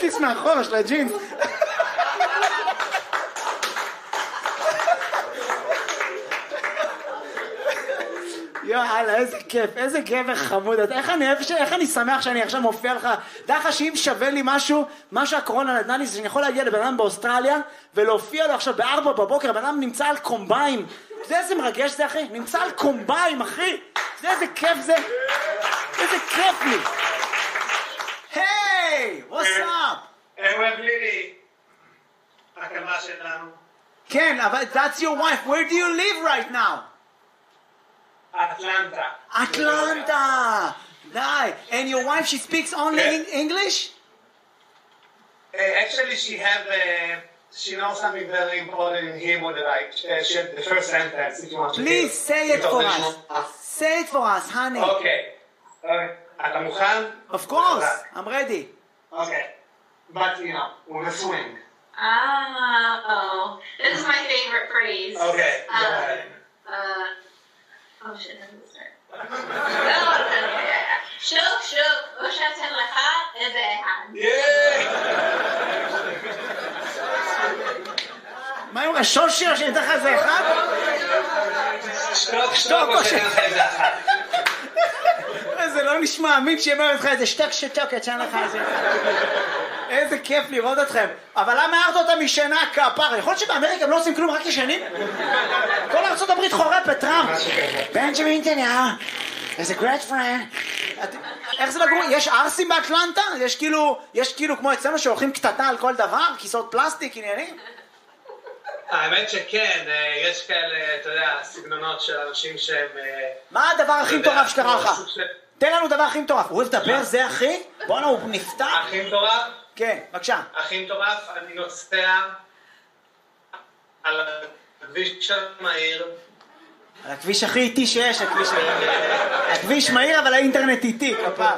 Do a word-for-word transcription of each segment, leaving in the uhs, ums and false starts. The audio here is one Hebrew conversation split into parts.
בכיס מאחורה של הג'ינס. יאללה, איזה כיף, איזה גבר חמוד. איך אני, איך אני שמח שאני עכשיו מופיע לך. דע לך שאם שווה לי משהו, מה שהקורונה נתנה לי, זה שאני יכול להגיע לבן אדם באוסטרליה, ולהופיע לו עכשיו בארבע בבוקר, הבן אדם נמצא על קומביים. אתה יודע איזה מרגש זה, אחי? נמצא על קומביים, אחי. אתה יודע איזה כיף זה? איזה כיף לי. היי, what's up? ערב לילי. הקמה שלנו. כן, אבל that's your wife. Where do you live right now? Atlanta. Atlanta! Nice. And your wife, she speaks only Yeah. in English? Uh, actually, she have uh, she knows something very important in Hebrew that I uh, she the first sentence. If you want to Please hear. say it for us. Say it for us, honey. Okay. Okay. אתה מוכן? Of course. I'm ready. Okay. But you know, with a swing. Oh, this is my favorite phrase. Okay. Go Um, ahead. uh, oh shit, how does it start? Oh, okay. שוק שוק, או שאתן לך איזה אחד. מה עם השושי שאני אתן לך איזה אחד? שתוק שתוק או שאתן לך איזה אחד. זה לא נשמע אמין שיאמר לך איזה שתק שתוק אתן לך איזה אחד. איזה כיף לראות אתכם. אבל למה הערת אותם משנה כפר? יכול להיות שבאמריקה הם לא עושים כלום, רק ישנים? כל ארצות הברית חורפת, טראמפ. בנג'מין נתניהו, איזה great friend. איך זה לגור? יש ארסים באטלנטה? יש כאילו, יש כאילו כמו אצלנו שהולכים קטטה על כל דבר? כיסאות פלסטיק, עניינים? האמת שכן, יש כאלה, אתה יודע, סגנונות של אנשים שהם... מה הדבר הכי מטורף שקרה לך? תן לנו דבר הכי מטורף. הוא אוהב לדבר, זה אחי? בוא'נה, הוא נפתח? הכי מטורף? כן, בבקשה. הכי מטורף, אני נוסע על הכביש המהיר. על הכביש הכי איטי שיש, הכביש... הכביש מהיר, אבל האינטרנט איטי, כפר.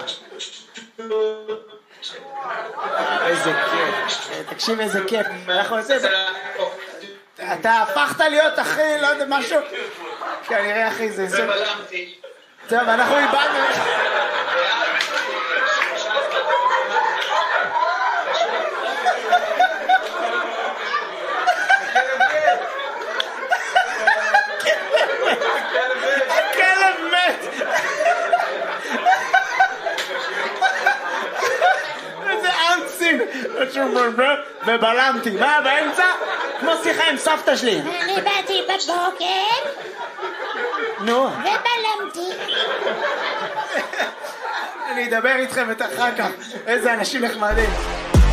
איזה כיף. תקשיב איזה כיף. אנחנו עושים... אתה הפכת להיות אחי, לא יודע, משהו... כנראה אחי, זה... ובלמתי. טוב, אנחנו איבדנו... הכלב מת! איזה אנסים! ובלמתי. מה באמצע? כמו שיחה עם סבתא שלי. אני באתי בבוקר נו. ובלמתי. אני אדבר איתכם את אחר כך. איזה אנשים נחמדים.